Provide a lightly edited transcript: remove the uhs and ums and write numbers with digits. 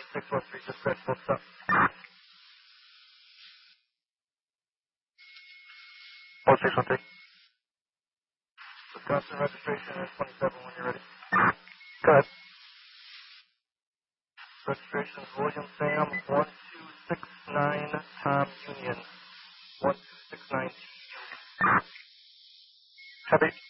613, just press full stop. Oh, 613. Wisconsin registration is 27 when you're ready. Go ahead. Registration is William Sam 1269 Tom Union 1269. Copy.